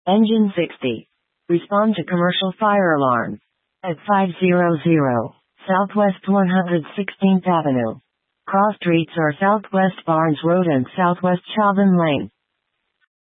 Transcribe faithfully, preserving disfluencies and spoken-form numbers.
Engine sixty. Respond to commercial fire alarm. At five hundred Southwest one hundred sixteenth Avenue. Cross streets are Southwest Barnes Road and Southwest Chauvin Lane.